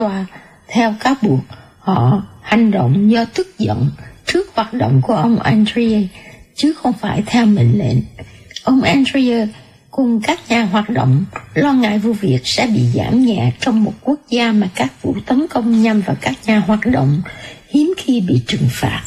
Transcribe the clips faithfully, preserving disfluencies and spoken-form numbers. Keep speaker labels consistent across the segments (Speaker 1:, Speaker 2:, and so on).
Speaker 1: tòa. Theo cáo buộc, họ hành động do tức giận trước hoạt động của ông Andrea, chứ không phải theo mệnh lệnh. Ông Andrea cùng các nhà hoạt động lo ngại vụ việc sẽ bị giảm nhẹ trong một quốc gia mà các vụ tấn công nhằm vào các nhà hoạt động hiếm khi bị trừng phạt.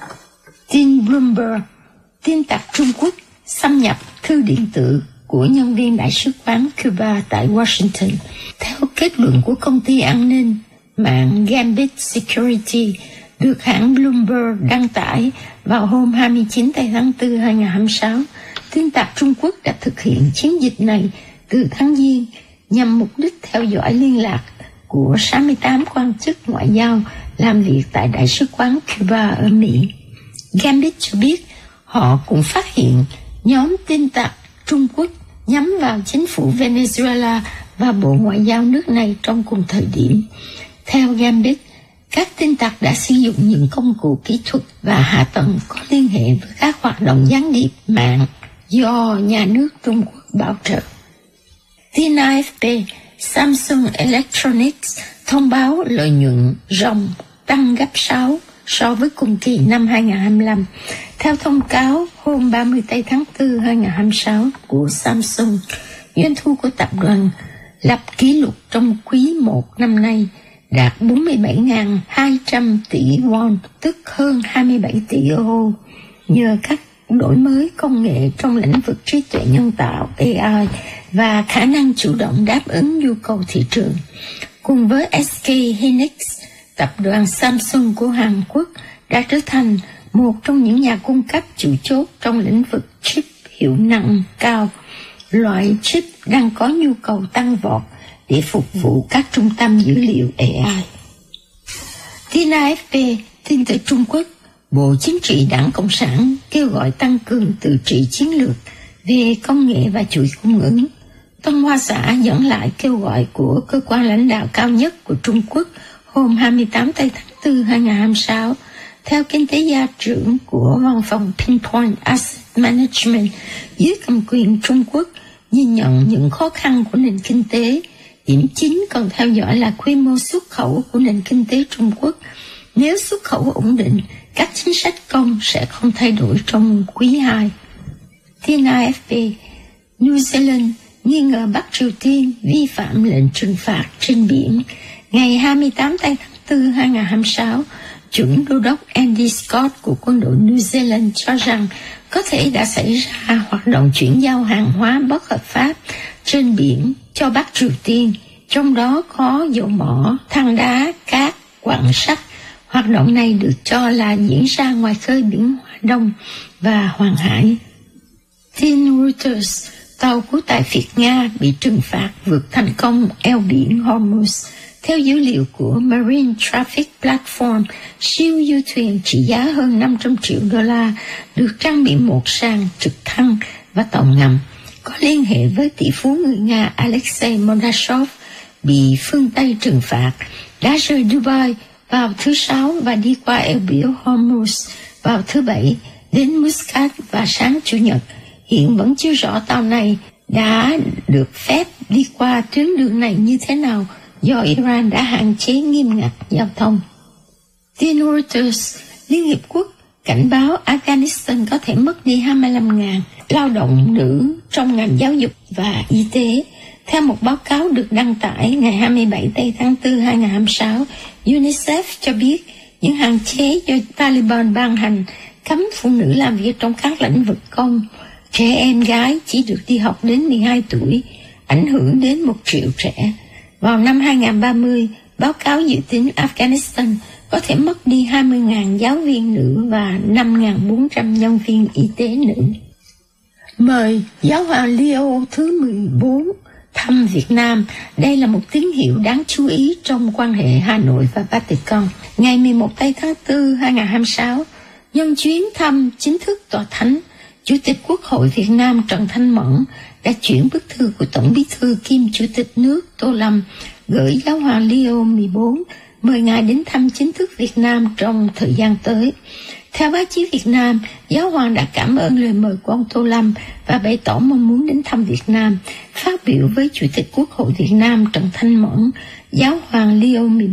Speaker 1: Tin Bloomberg, tin tặc Trung Quốc xâm nhập thư điện tử của nhân viên đại sứ quán Cuba tại Washington. Theo kết luận của công ty an ninh mạng Gambit Security, được hãng Bloomberg đăng tải vào hôm hai mươi chín tháng tư năm hai nghìn không trăm hai mươi sáu, tin tặc Trung Quốc đã thực hiện chiến dịch này từ tháng Giêng nhằm mục đích theo dõi liên lạc của sáu mươi tám quan chức ngoại giao làm việc tại Đại sứ quán Cuba ở Mỹ. Gambit cho biết họ cũng phát hiện nhóm tin tặc Trung Quốc nhắm vào chính phủ Venezuela và Bộ Ngoại giao nước này trong cùng thời điểm. Theo Gambit, các tin tặc đã sử dụng những công cụ kỹ thuật và hạ tầng có liên hệ với các hoạt động gián điệp mạng do nhà nước Trung Quốc bảo trợ. Tin a ép pê, Samsung Electronics thông báo lợi nhuận ròng tăng gấp sáu so với cùng kỳ năm hai nghìn không trăm hai mươi lăm. Theo thông cáo hôm ba mươi tháng tư năm hai nghìn không trăm hai mươi sáu của Samsung, doanh thu của tập đoàn lập kỷ lục trong quý một năm nay đạt bốn mươi bảy nghìn hai trăm tỷ won, tức hơn hai mươi bảy tỷ euro, nhờ các đổi mới công nghệ trong lĩnh vực trí tuệ nhân tạo A I và khả năng chủ động đáp ứng nhu cầu thị trường. Cùng với ét ca Hynix, tập đoàn Samsung của Hàn Quốc đã trở thành một trong những nhà cung cấp chủ chốt trong lĩnh vực chip hiệu năng cao, loại chip đang có nhu cầu tăng vọt để phục vụ các trung tâm dữ liệu A I. Tin a ép pê, tin từ Trung Quốc, Bộ Chính trị Đảng Cộng sản kêu gọi tăng cường tự trị chiến lược về công nghệ và chuỗi cung ứng. Tân Hoa Xã dẫn lại kêu gọi của cơ quan lãnh đạo cao nhất của Trung Quốc hôm hai mươi tám tháng tư năm hai nghìn không trăm hai mươi sáu. Theo kinh tế gia trưởng của văn phòng Pinpoint Asset Management dưới cầm quyền Trung Quốc, nhìn nhận những khó khăn của nền kinh tế, điểm chính cần theo dõi là quy mô xuất khẩu của nền kinh tế Trung Quốc. Nếu xuất khẩu ổn định, các chính sách công sẽ không thay đổi trong quý hai. Tin a ép pê, New Zealand nghi ngờ Bắc Triều Tiên vi phạm lệnh trừng phạt trên biển. Ngày hai mươi tám tháng tư năm hai nghìn không trăm hai mươi sáu, chuẩn đô đốc Andy Scott của quân đội New Zealand cho rằng có thể đã xảy ra hoạt động chuyển giao hàng hóa bất hợp pháp trên biển cho Bắc Triều Tiên, trong đó có dầu mỏ, than đá, cát, quặng sắt. Hoạt động này được cho là diễn ra ngoài khơi biển Hoa Đông và Hoàng Hải. Tin Reuters, tàu của tại Việt Nga bị trừng phạt vượt thành công eo biển Hormuz. Theo dữ liệu của Marine Traffic Platform, siêu du thuyền trị giá hơn năm trăm triệu đô la được trang bị một sàn trực thăng và tàu ngầm, có liên hệ với tỷ phú người Nga Alexei Mordashov, bị phương Tây trừng phạt, đã rời Dubai vào thứ Sáu và đi qua eo biển Hormuz vào thứ Bảy đến Muscat và sáng Chủ nhật. Hiện vẫn chưa rõ tàu này đã được phép đi qua tuyến đường này như thế nào do Iran đã hạn chế nghiêm ngặt giao thông. Tin Reuters, Liên Hiệp Quốc cảnh báo Afghanistan có thể mất đi hai mươi lăm nghìn lao động nữ trong ngành giáo dục và y tế. Theo một báo cáo được đăng tải ngày hai mươi bảy tháng tư năm hai nghìn không trăm hai mươi sáu, UNICEF cho biết những hạn chế do Taliban ban hành cấm phụ nữ làm việc trong các lĩnh vực công, trẻ em gái chỉ được đi học đến mười hai tuổi, ảnh hưởng đến một triệu trẻ. Vào năm hai nghìn không trăm ba mươi, báo cáo dự tính Afghanistan có thể mất đi hai mươi nghìn giáo viên nữ và năm nghìn bốn trăm nhân viên y tế nữ. Mời Giáo hoàng Leo thứ mười bốn thăm Việt Nam. Đây là một tín hiệu đáng chú ý trong quan hệ Hà Nội và Vatican. Ngày mười một tháng tư năm hai nghìn không trăm hai mươi sáu, nhân chuyến thăm chính thức tòa thánh, Chủ tịch Quốc hội Việt Nam Trần Thanh Mẫn đã chuyển bức thư của Tổng Bí thư kiêm Chủ tịch nước Tô Lâm gửi Giáo hoàng Leo mười bốn, mời ngài đến thăm chính thức Việt Nam trong thời gian tới. Theo báo chí Việt Nam, Giáo hoàng đã cảm ơn lời mời của ông Tô Lâm và bày tỏ mong muốn đến thăm Việt Nam. Phát biểu với Chủ tịch Quốc hội Việt Nam Trần Thanh Mẫn, Giáo hoàng Leo mười bốn